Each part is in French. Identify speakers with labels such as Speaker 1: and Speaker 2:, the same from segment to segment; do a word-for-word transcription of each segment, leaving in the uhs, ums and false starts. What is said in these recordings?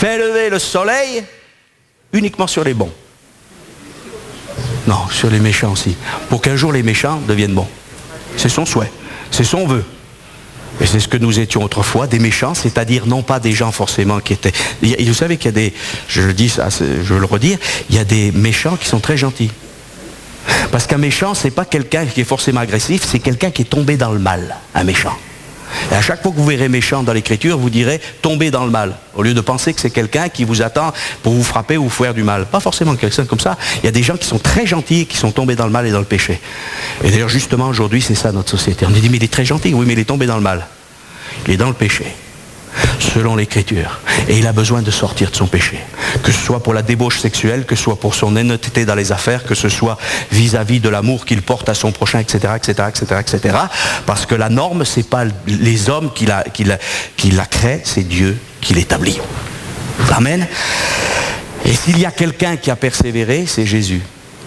Speaker 1: fait lever le soleil uniquement sur les bons. Non, sur les méchants aussi. Pour qu'un jour les méchants deviennent bons. C'est son souhait, c'est son vœu. Et c'est ce que nous étions autrefois, des méchants, c'est-à-dire non pas des gens forcément qui étaient... Vous savez qu'il y a des... Je le dis, je veux le redire, il y a des méchants qui sont très gentils. Parce qu'un méchant, c'est pas quelqu'un qui est forcément agressif, c'est quelqu'un qui est tombé dans le mal, un méchant. Et à chaque fois que vous verrez méchant dans l'écriture, vous direz tomber dans le mal, au lieu de penser que c'est quelqu'un qui vous attend pour vous frapper ou vous faire du mal. Pas forcément quelqu'un comme ça. Il y a des gens qui sont très gentils, qui sont tombés dans le mal et dans le péché. Et d'ailleurs, justement, aujourd'hui, c'est ça notre société. On dit, mais il est très gentil, oui, mais il est tombé dans le mal. Il est dans le péché, selon l'écriture. Et il a besoin de sortir de son péché. Que ce soit pour la débauche sexuelle, que ce soit pour son honnêteté dans les affaires, que ce soit vis-à-vis de l'amour qu'il porte à son prochain, et cetera, et cetera, et cetera, et cetera. Parce que la norme, c'est pas les hommes qui la, qui la, qui la créent, c'est Dieu qui l'établit. Amen. Et s'il y a quelqu'un qui a persévéré, c'est Jésus.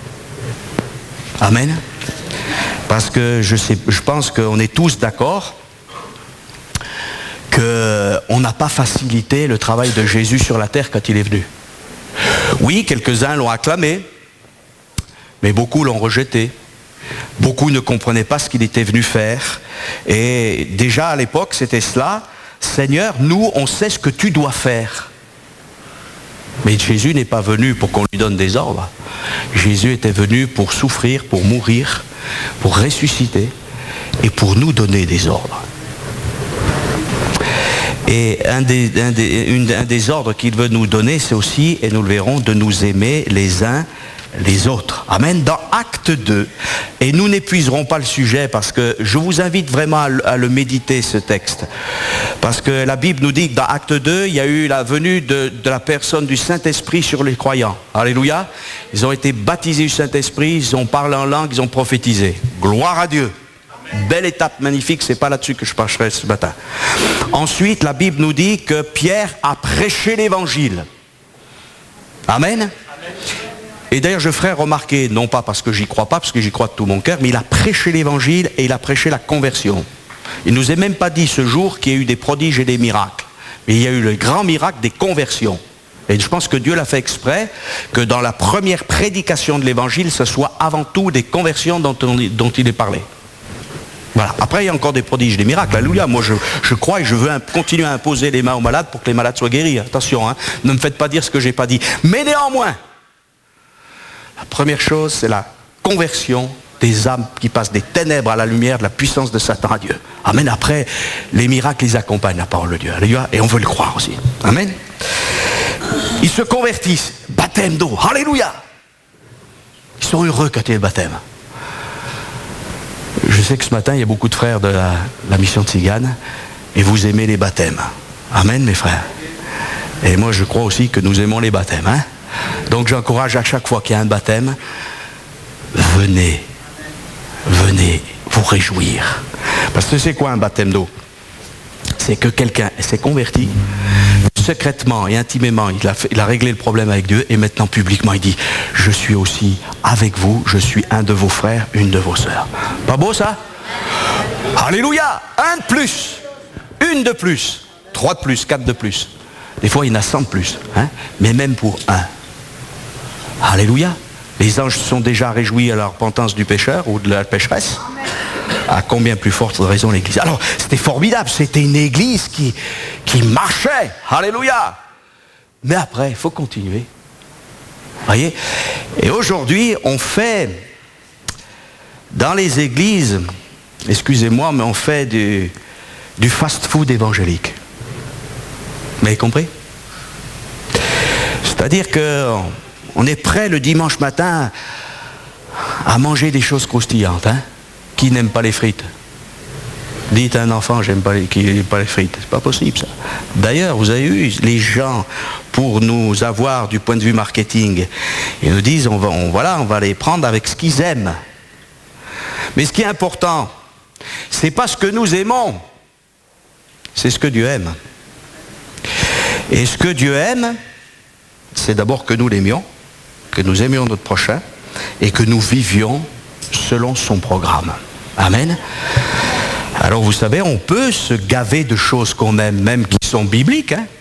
Speaker 1: Amen. Parce que je sais, je pense qu'on est tous d'accord qu'on n'a pas facilité le travail de Jésus sur la terre quand il est venu. Oui, quelques-uns l'ont acclamé, mais beaucoup l'ont rejeté. Beaucoup ne comprenaient pas ce qu'il était venu faire. Et déjà à l'époque, c'était cela. Seigneur, nous, on sait ce que tu dois faire. Mais Jésus n'est pas venu pour qu'on lui donne des ordres. Jésus était venu pour souffrir, pour mourir, pour ressusciter et pour nous donner des ordres. Et un des, un, des, une, un des ordres qu'il veut nous donner, c'est aussi, et nous le verrons, de nous aimer les uns les autres. Amen. Dans Acte deux, et nous n'épuiserons pas le sujet parce que je vous invite vraiment à le, à le méditer, ce texte. Parce que la Bible nous dit que dans Acte deux, il y a eu la venue de, de la personne du Saint-Esprit sur les croyants. Alléluia. Ils ont été baptisés du Saint-Esprit, ils ont parlé en langue, ils ont prophétisé. Gloire à Dieu. Belle étape magnifique, c'est pas là-dessus que je parlerai ce matin. Ensuite, la Bible nous dit que Pierre a prêché l'évangile. Amen. Amen. Et d'ailleurs, je ferai remarquer, non pas parce que j'y crois pas, parce que j'y crois de tout mon cœur, mais il a prêché l'évangile et il a prêché la conversion. Il nous est même pas dit ce jour qu'il y a eu des prodiges et des miracles. Mais il y a eu le grand miracle des conversions. Et je pense que Dieu l'a fait exprès, que dans la première prédication de l'évangile, ce soit avant tout des conversions dont, on, dont il est parlé. Voilà. Après, il y a encore des prodiges, des miracles. Alléluia. Moi, je, je crois et je veux continuer à imposer les mains aux malades pour que les malades soient guéris. Attention, hein. Ne me faites pas dire ce que je n'ai pas dit. Mais néanmoins, la première chose, c'est la conversion des âmes qui passent des ténèbres à la lumière de la puissance de Satan à Dieu. Amen. Après, les miracles les accompagnent, la parole de Dieu. Alléluia. Et on veut le croire aussi. Amen. Ils se convertissent. Baptême d'eau. Alléluia. Ils sont heureux quand il y a le baptême. Je sais que ce matin, il y a beaucoup de frères de la, la mission de Tzigane et vous aimez les baptêmes. Amen, mes frères. Et moi, je crois aussi que nous aimons les baptêmes. Hein? Donc, j'encourage à chaque fois qu'il y a un baptême, venez, venez vous réjouir. Parce que c'est quoi un baptême d'eau? C'est que quelqu'un s'est converti, secrètement et intimement, il a, fait, il a réglé le problème avec Dieu, et maintenant publiquement il dit, je suis aussi avec vous, je suis un de vos frères, une de vos sœurs. Pas beau ça? Alléluia. Un de plus, une de plus, trois de plus, quatre de plus. Des fois il y en a cent de plus, hein? Mais même pour un. Alléluia. Les anges se sont déjà réjouis à la repentance du pécheur ou de la pécheresse. À combien plus forte raison l'église. Alors, c'était formidable, c'était une église qui, qui marchait. Alléluia. Mais après, il faut continuer. Voyez? Et aujourd'hui, on fait, dans les églises, excusez-moi, mais on fait du, du fast-food évangélique. Vous m'avez compris? C'est-à-dire que on est prêt le dimanche matin à manger des choses croustillantes, hein? Qui n'aime pas les frites? Dites à un enfant, j'aime pas les, qui n'aime pas les frites. C'est pas possible ça. D'ailleurs, vous avez eu les gens, pour nous avoir du point de vue marketing, ils nous disent, on va, on, voilà, on va les prendre avec ce qu'ils aiment. Mais ce qui est important, c'est pas ce que nous aimons, c'est ce que Dieu aime. Et ce que Dieu aime, c'est d'abord que nous l'aimions, que nous aimions notre prochain, et que nous vivions selon son programme. Amen. Alors vous savez, on peut se gaver de choses qu'on aime, même qui sont bibliques, hein.